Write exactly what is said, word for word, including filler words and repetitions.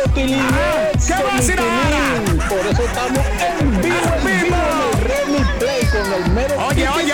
Tilín. ¿Qué va a decir ahora? Por eso estamos en vivo, en vivo, en el Ready Play con el mero Oye, oye,